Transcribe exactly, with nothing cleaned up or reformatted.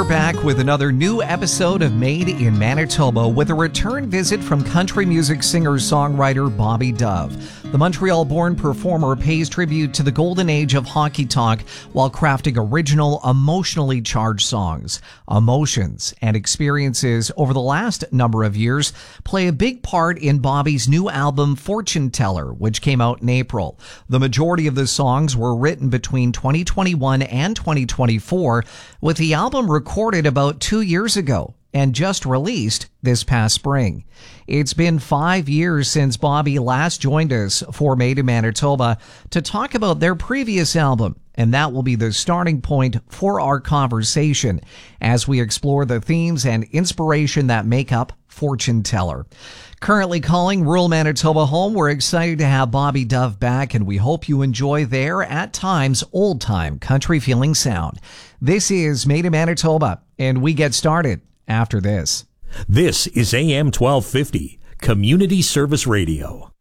We're back with another new episode of Made in Manitoba with a return visit from country music singer-songwriter Bobby Dove. The Montreal-born performer pays tribute to the golden age of hockey talk while crafting original, emotionally charged songs. Emotions and experiences over the last number of years play a big part in Bobby's new album Fortune Teller, which came out in April. The majority of the songs were written between twenty twenty-one and twenty twenty-four, with the album recorded about two years ago and just released this past spring. It's been five years since Bobby last joined us for Made in Manitoba to talk about their previous album, and that will be the starting point for our conversation as we explore the themes and inspiration that make up Fortune Teller. Currently calling rural Manitoba home, we're excited to have Bobby Dove back, and we hope you enjoy their, at times, old-time country-feeling sound. This is Made in Manitoba, and we get started after this. This is A M twelve fifty, Community Service Radio.